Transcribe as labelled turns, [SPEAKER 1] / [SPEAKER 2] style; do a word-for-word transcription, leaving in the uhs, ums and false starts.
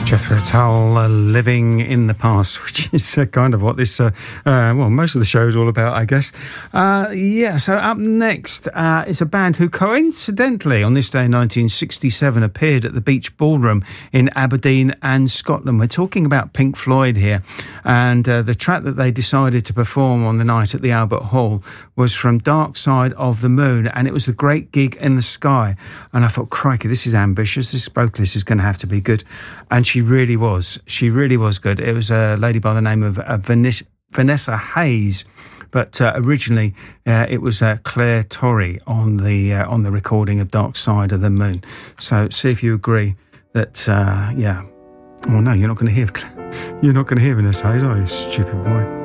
[SPEAKER 1] Jethro Tull, uh, Living in the Past, which is uh, kind of what this, uh, uh, well, most of the show is all about, I guess. Uh, yeah, so up next uh, is a band who coincidentally, on this day in nineteen sixty-seven, appeared at the Beach Ballroom in Aberdeen and Scotland. We're talking about Pink Floyd here, and uh, the track that they decided to perform on the night at the Albert Hall was from Dark Side of the Moon, and it was The Great Gig in the Sky. And I thought, crikey, this is ambitious. This vocalist is going to have to be good. And she really was. She really was good. It was a lady by the name of uh, Vanessa Hayes, but uh, originally uh, it was uh, Claire Torrey on the uh, on the recording of Dark Side of the Moon. So see if you agree that, uh, yeah. Oh no, you're not going to hear. You're not going to hear Vanessa Hayes, are you, stupid boy?